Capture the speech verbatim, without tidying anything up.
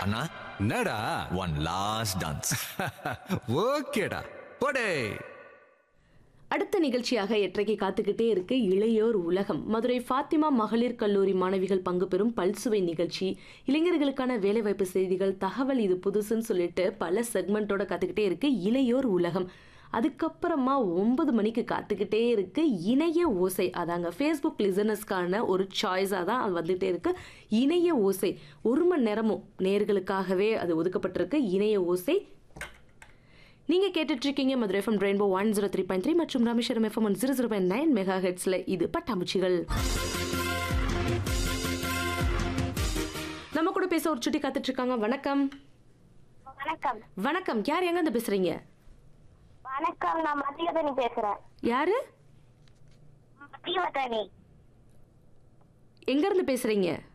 அண்ணா என்னடா one last dance. ஓகேடா போடே. அடுத்த நிகழ்ச்சியாக எட்டரைக்கு காத்துக்கிட்டே இருக்கு இளையோர் உலகம். மதுரை ஃபாத்திமா மகளிர் கல்லூரி மாணவிகள் பங்கு பெறும் பல்சுவை நிகழ்ச்சி, இளைஞர்களுக்கான வேலைவாய்ப்பு செய்திகள், தகவல் இது புதுசுன்னு சொல்லிட்டு பல செக்மெண்டோட காத்துக்கிட்டே இருக்கு இளையோர் உலகம். அதுக்கப்புறமா ஒன்பது மணிக்கு காத்துக்கிட்டே இருக்கு இணைய ஓசை. அதாங்க ஃபேஸ்புக் லிசனர்ஸ்க்கான ஒரு சாய்ஸாக தான் அது வந்துகிட்டே இருக்கு இணைய ஓசை. ஒரு மணி நேரமும் நேர்களுக்காகவே அது ஒதுக்கப்பட்டிருக்கு இணைய ஓசை. நீங்க கேட்டுட்டு இருக்கீங்க Madurai FM rainbow one zero three point three மற்றும் Rameswaram FM one zero zero point nine mega ஹெட்ஸ்ல இது பட்டாம்பூச்சிகள். நம்ம கூட பேச ஒரு சுட்டி காத்துட்டு இருக்காங்க. வணக்கம். வணக்கம். வணக்கம். யார் எங்க இருந்து பேசுறீங்க? வணக்கம், நான் மதியவதனி பேசுறேன். யாரு? மதியவதனி. எங்க இருந்து பேசுறீங்க?